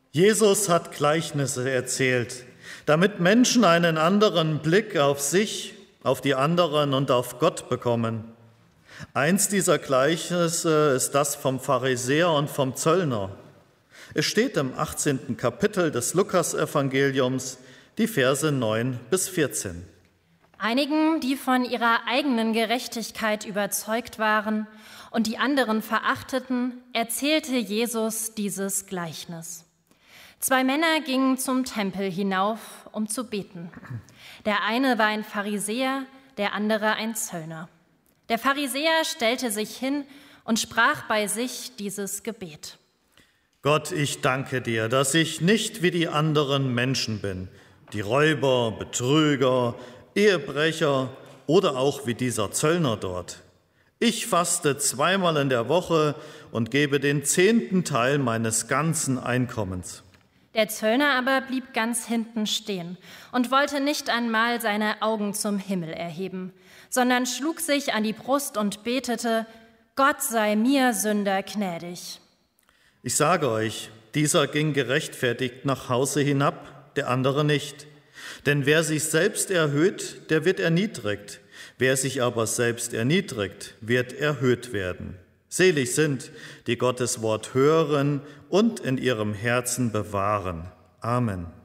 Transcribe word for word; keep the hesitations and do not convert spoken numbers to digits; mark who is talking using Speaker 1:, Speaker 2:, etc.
Speaker 1: Jesus hat Gleichnisse erzählt, damit Menschen einen anderen Blick auf sich, auf die anderen und auf Gott bekommen. Eins dieser Gleichnisse ist das vom Pharisäer und vom Zöllner. Es steht im achtzehnten Kapitel des Lukasevangeliums, die Verse neun bis vierzehn.
Speaker 2: Einigen, die von ihrer eigenen Gerechtigkeit überzeugt waren und die anderen verachteten, erzählte Jesus dieses Gleichnis. Zwei Männer gingen zum Tempel hinauf, um zu beten. Der eine war ein Pharisäer, der andere ein Zöllner. Der Pharisäer stellte sich hin und sprach bei sich dieses Gebet.
Speaker 1: Gott, ich danke dir, dass ich nicht wie die anderen Menschen bin, die Räuber, Betrüger, Ehebrecher oder auch wie dieser Zöllner dort. Ich faste zweimal in der Woche und gebe den zehnten Teil meines ganzen Einkommens.
Speaker 2: Der Zöllner aber blieb ganz hinten stehen und wollte nicht einmal seine Augen zum Himmel erheben, sondern schlug sich an die Brust und betete, Gott sei mir Sünder gnädig.
Speaker 1: Ich sage euch, dieser ging gerechtfertigt nach Hause hinab, der andere nicht. Denn wer sich selbst erhöht, der wird erniedrigt. Wer sich aber selbst erniedrigt, wird erhöht werden. Selig sind, die Gottes Wort hören und in ihrem Herzen bewahren. Amen.